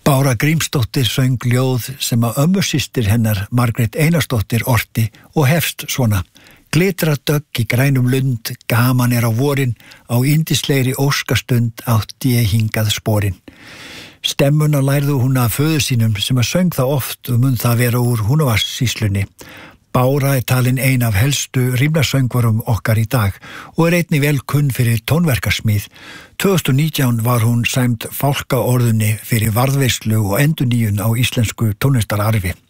Bára Grímsdóttir söng ljóð sem að ömmusystir hennar Margrét Einarsdóttir orti og hefst svona: Glitra dögg í grænum lund, gaman á vorin, á yndislegri óskastund átti ég hingað sporin. Stemmuna lærðu hún af föður sínum sem að söng það oft og mun það vera úr Húnavatnssýslunni. Bára talin ein af helstu rímnasöngvarum okkar í dag og einnig vel kunn fyrir tónverkarsmíð. 2019 var hún sæmd fálkaorðunni fyrir varðveislu og endurnýjun á íslensku tónlistararfi.